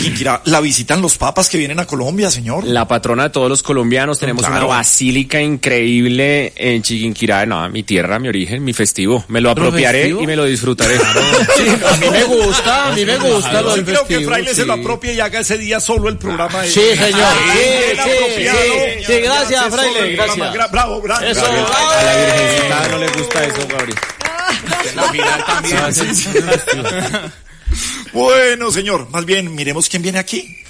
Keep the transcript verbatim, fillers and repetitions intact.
Chiquinquirá, ¿la visitan los papas que vienen a Colombia, señor? La patrona de todos los colombianos, tenemos claro. una basílica increíble en Chiquinquirá, no, mi tierra, mi origen, mi festivo. Me lo apropiaré festivo? y me lo disfrutaré. Sí, a mí me gusta, a mí me gusta lo Yo del creo festivo, que Fraile sí. se lo apropie y haga ese día solo el programa. De... Sí, señor. Sí, Bien sí, apropiado. sí, sí, gracias, Hace solo Fraile, el programa. gracias. Gra- Bravo, bravo. Eso, bravo. bravo. A la virgencita no le gusta eso, Gabriel. La final también. Sí, sí. Bueno, señor, más bien miremos quién viene aquí.